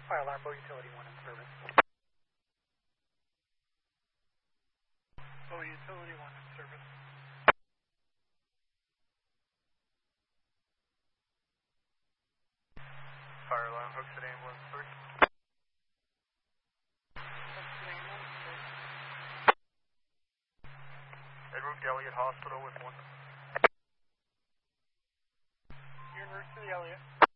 Fire alarm, Bow Utility 1 in service. Bow Utility 1 in service. Fire alarm, Hooksett Ambulance 3. Hooksett Ambulance 3. Edward Elliott Hospital with 1. University Elliott.